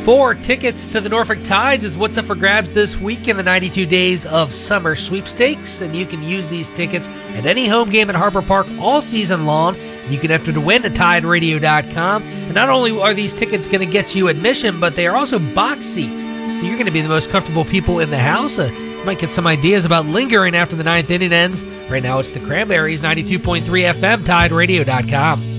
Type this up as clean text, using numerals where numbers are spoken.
4 tickets to the Norfolk Tides is what's up for grabs this week in the 92 Days of Summer Sweepstakes, and you can use these tickets at any home game at Harper Park all season long. You can enter to win at TideRadio.com, and not only are these tickets going to get you admission, but they are also box seats, so you're going to be the most comfortable people in the house. You might get some ideas about lingering after the 9th inning ends. Right now it's the Cranberries, 92.3 FM, TideRadio.com.